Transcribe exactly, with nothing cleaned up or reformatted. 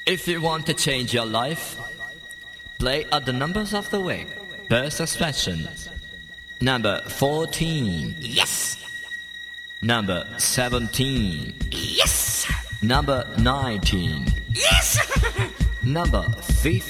If you want to change your life, play at the numbers of the week. First expression. Number fourteen. Yes. Number seventeen. Yes. Number nineteen. Yes. Number fifteen.